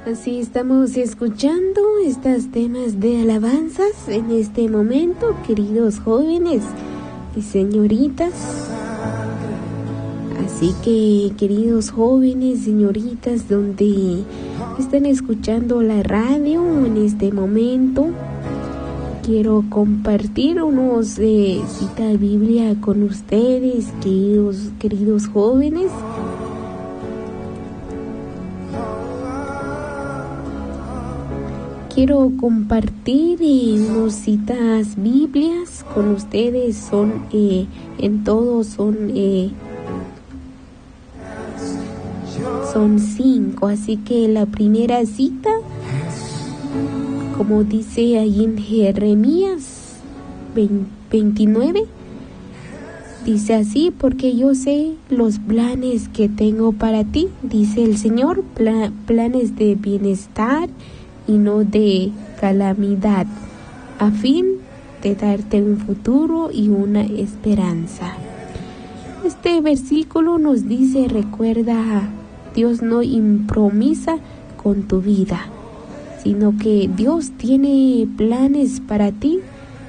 Así estamos escuchando estos temas de alabanzas en este momento, queridos jóvenes y señoritas. Así que, queridos jóvenes, señoritas, donde están escuchando la radio en este momento, quiero compartir unos cita Biblia con ustedes, queridos jóvenes. Quiero compartir unas citas Biblias con ustedes. Son 5. Así que la primera cita, como dice ahí en Jeremías 29, dice así: porque yo sé los planes que tengo para ti, dice el Señor, planes de bienestar y no de calamidad, a fin de darte un futuro y una esperanza. Este versículo nos dice: recuerda, Dios no improvisa con tu vida, sino que Dios tiene planes para ti,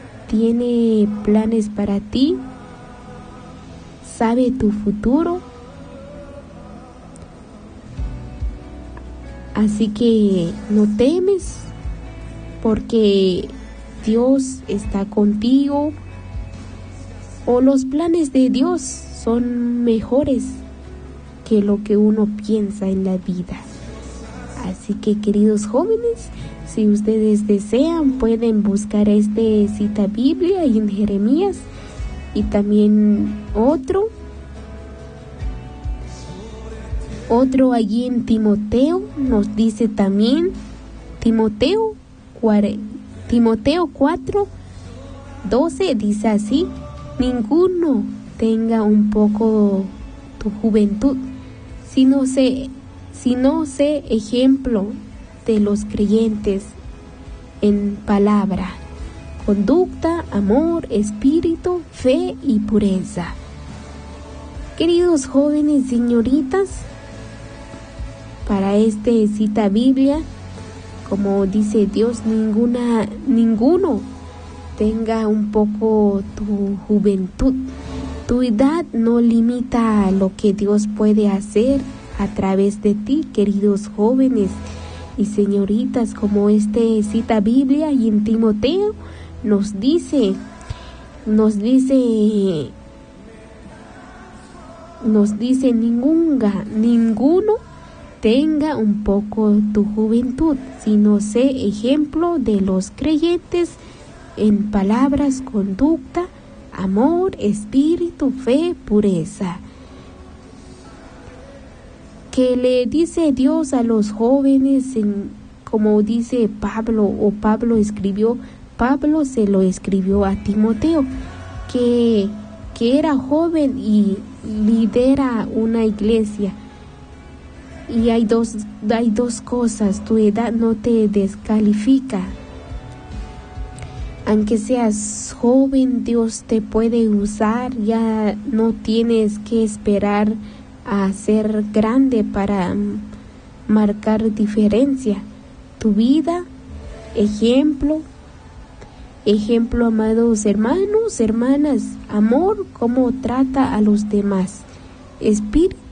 sabe tu futuro. Así que no temes, porque Dios está contigo, o los planes de Dios son mejores que lo que uno piensa en la vida. Así que, queridos jóvenes, si ustedes desean, pueden buscar cita Biblia en Jeremías, y también otro allí en Timoteo. Nos dice también Timoteo 4:12, dice así: ninguno tenga un poco tu juventud, sino sé ejemplo de los creyentes en palabra, conducta, amor, espíritu, fe y pureza. Queridos jóvenes, señoritas, para cita Biblia, como dice Dios, ninguno tenga un poco tu juventud. Tu edad no limita lo que Dios puede hacer a través de ti, queridos jóvenes y señoritas, como cita Biblia y en Timoteo nos dice ninguno tenga un poco tu juventud, sino sé ejemplo de los creyentes en palabras, conducta, amor, espíritu, fe, pureza. Que le dice Dios a los jóvenes, como dice Pablo se lo escribió a Timoteo, que era joven y lidera una iglesia. Y hay dos cosas: tu edad no te descalifica. Aunque seas joven, Dios te puede usar. Ya no tienes que esperar a ser grande para marcar diferencia. Tu vida, ejemplo, amados hermanos, hermanas, amor, cómo trata a los demás, espíritu,